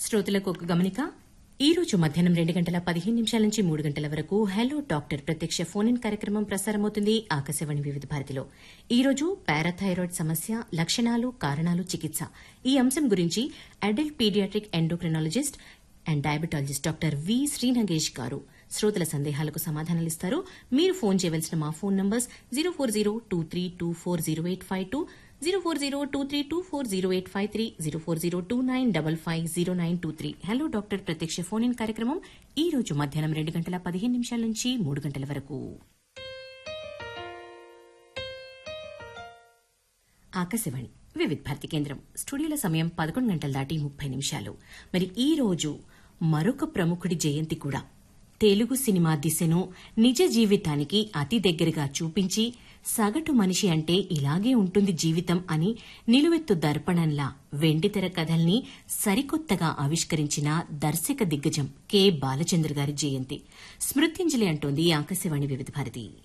శ్రోతలకు ఒక గమనిక. ఈ రోజు మధ్యాహ్నం 2 గంటల 15 నిమిషాల నుంచి 3 గంటల వరకు హలో డాక్టర్ ప్రత్యక్ష ఫోన్ ఇన్ కార్యక్రమం ప్రసారమవుతుంది ఆకాశవాణి వివిధ భారతిలో. ఈ రోజు పారాథైరాయిడ్ సమస్య, లక్షణాలు, కారణాలు, చికిత్స ఈ అంశం గురించి adult paediatric endocrinologist and diabetologist doctor V Srinagesh గారు శ్రోతల సందేహాలకు సమాధానాలిస్తారు. మీరు ఫోన్ చేయవలసిన మా ఫోన్ నంబర్స్ 04023240852, 04023240853, 04029550923. హలో డాక్టర్ ప్రత్యక్ష ఫోన్ ఇన్ కార్యక్రమం ఈ రోజు మధ్యాహ్నం 2 గంటల 15 నిమిషాల నుంచి 3 గంటల వరకు. ఆకాశవాణి వివిధ భారతి కేంద్రం. స్టూడియోల సమయం 11 గంటల దాటి 30 నిమిషాలు. మరి ఈ రోజు మరొక ప్రముఖుడి జయంతి కూడా. తెలుగు సినిమా దిశను నిజ జీవితానికి అతి దగ్గరగా చూపించి సగటు మనిషి అంటే ఇలాగే ఉంటుంది జీవితం అని నిలువెత్తు దర్పణంలా వెండితెర కథల్ని సరికొత్తగా ఆవిష్కరించిన దర్శక దిగ్గజం కె బాలచంద్ర గారి జయంతి. స్మృత్యంజలి అంటోంది ఆకాశవాణి వివిధ భారతి.